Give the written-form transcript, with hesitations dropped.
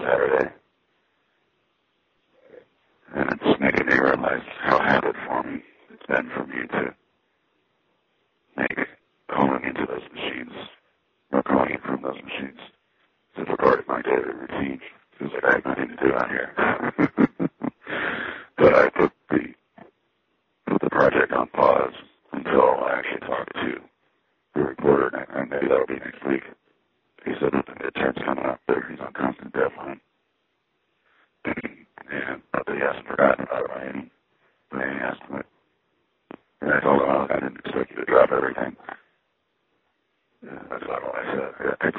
Saturday. And it's making me realize how habit forming it's been for me to make calling into those machines, or calling in from those machines, to a part of my daily routine. Feels like I have nothing to do out here. But I put the project on pause until I actually talk to the reporter, and maybe that'll be next week. He said that the midterm's coming up there. He's on constant deadline. And but he hasn't forgotten